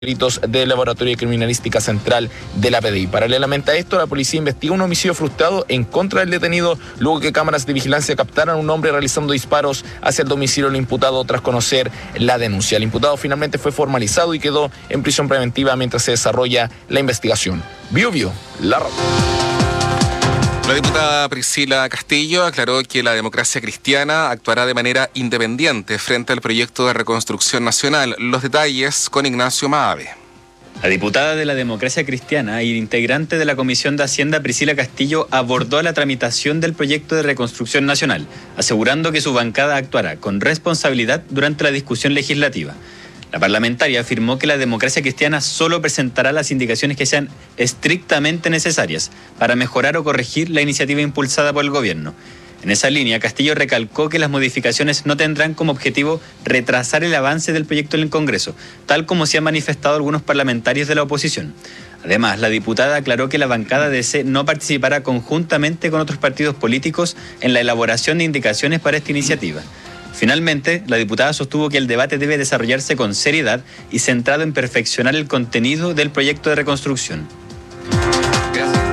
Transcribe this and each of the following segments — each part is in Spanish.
delitos del Laboratorio de Criminalística Central de la PDI. Paralelamente a esto, la policía investiga un homicidio frustrado en contra del detenido luego que cámaras de vigilancia captaran a un hombre realizando disparos hacia el domicilio del imputado tras conocer la denuncia. El imputado finalmente fue formalizado y quedó en prisión preventiva mientras se desarrolla la investigación. Bio, la radio. La diputada Priscila Castillo aclaró que la Democracia Cristiana actuará de manera independiente frente al proyecto de reconstrucción nacional. Los detalles con Ignacio Maave. La diputada de la Democracia Cristiana y integrante de la Comisión de Hacienda, Priscila Castillo, abordó la tramitación del proyecto de reconstrucción nacional, asegurando que su bancada actuará con responsabilidad durante la discusión legislativa. La parlamentaria afirmó que la Democracia Cristiana solo presentará las indicaciones que sean estrictamente necesarias para mejorar o corregir la iniciativa impulsada por el gobierno. En esa línea, Castillo recalcó que las modificaciones no tendrán como objetivo retrasar el avance del proyecto en el Congreso, tal como se han manifestado algunos parlamentarios de la oposición. Además, la diputada aclaró que la bancada de DC no participará conjuntamente con otros partidos políticos en la elaboración de indicaciones para esta iniciativa. Finalmente, la diputada sostuvo que el debate debe desarrollarse con seriedad y centrado en perfeccionar el contenido del proyecto de reconstrucción. Gracias.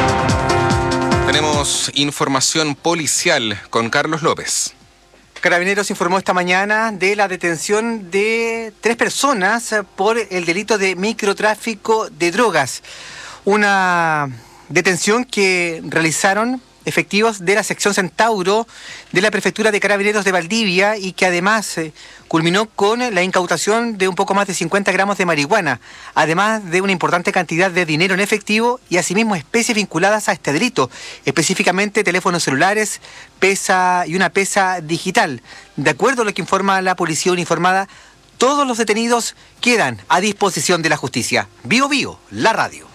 Tenemos información policial con Carlos López. Carabineros informó esta mañana de la detención de 3 personas por el delito de microtráfico de drogas. Una detención que realizaron efectivos de la sección Centauro de la Prefectura de Carabineros de Valdivia y que además culminó con la incautación de un poco más de 50 gramos de marihuana, además de una importante cantidad de dinero en efectivo y asimismo especies vinculadas a este delito, específicamente teléfonos celulares, pesa y una pesa digital. De acuerdo a lo que informa la policía uniformada, todos los detenidos quedan a disposición de la justicia. Bio, la radio.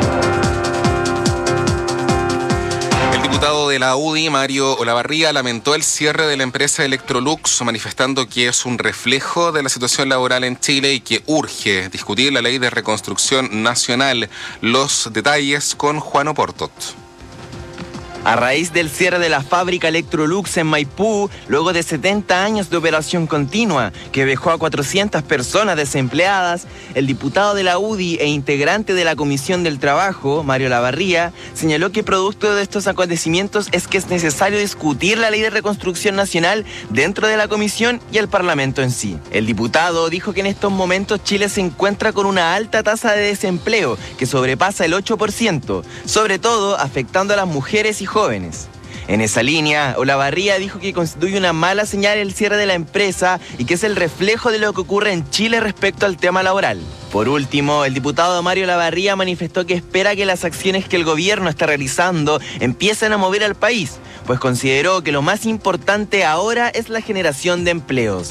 El diputado de la UDI, Mario Olavarría, lamentó el cierre de la empresa Electrolux, manifestando que es un reflejo de la situación laboral en Chile y que urge discutir la ley de reconstrucción nacional. Los detalles con Juan Oportot. A raíz del cierre de la fábrica Electrolux en Maipú, luego de 70 años de operación continua, que dejó a 400 personas desempleadas, el diputado de la UDI e integrante de la Comisión del Trabajo, Mario Olavarría, señaló que producto de estos acontecimientos es que es necesario discutir la ley de reconstrucción nacional dentro de la comisión y el Parlamento en sí. El diputado dijo que en estos momentos Chile se encuentra con una alta tasa de desempleo que sobrepasa el 8%, sobre todo afectando a las mujeres y jóvenes. En esa línea, Olavarría dijo que constituye una mala señal el cierre de la empresa y que es el reflejo de lo que ocurre en Chile respecto al tema laboral. Por último, el diputado Mario Olavarría manifestó que espera que las acciones que el gobierno está realizando empiecen a mover al país, pues consideró que lo más importante ahora es la generación de empleos.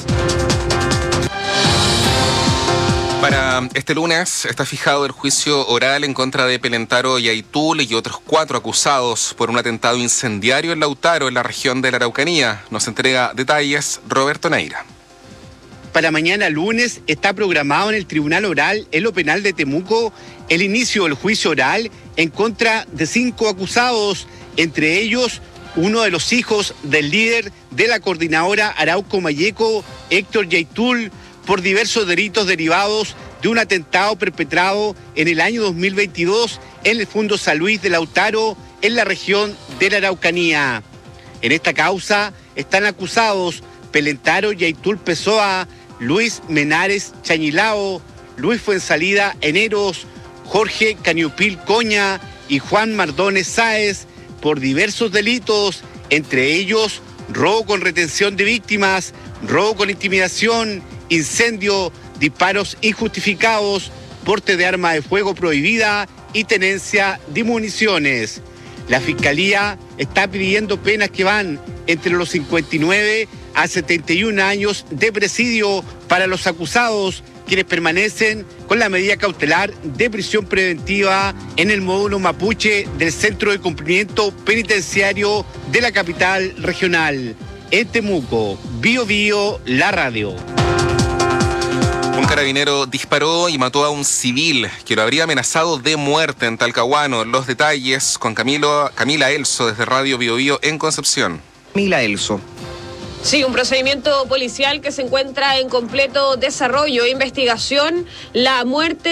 Para este lunes está fijado el juicio oral en contra de Pelentaro Yaitul y otros 4 acusados por un atentado incendiario en Lautaro, en la región de la Araucanía. Nos entrega detalles Roberto Neira. Para mañana lunes está programado en el Tribunal Oral en lo penal de Temuco el inicio del juicio oral en contra de 5 acusados, entre ellos uno de los hijos del líder de la coordinadora Arauco Mayeco, Héctor Yaitul, por diversos delitos derivados de un atentado perpetrado en el año 2022 en el Fundo San Luis de Lautaro, en la región de la Araucanía. En esta causa están acusados Pelentaro Yaitul Pessoa, Luis Menares Chañilao, Luis Fuensalida Eneros, Jorge Caniupil Coña y Juan Mardones Sáez por diversos delitos, entre ellos robo con retención de víctimas, robo con intimidación, incendio, disparos injustificados, porte de arma de fuego prohibida y tenencia de municiones. La Fiscalía está pidiendo penas que van entre los 59 a 71 años de presidio para los acusados, quienes permanecen con la medida cautelar de prisión preventiva en el módulo Mapuche del Centro de Cumplimiento Penitenciario de la capital regional. En Temuco, Bio, la radio. Un carabinero disparó y mató a un civil que lo habría amenazado de muerte en Talcahuano. Los detalles con Camila Elso desde Radio Bio en Concepción. Camila Elso. Sí, un procedimiento policial que se encuentra en completo desarrollo e investigación. La muerte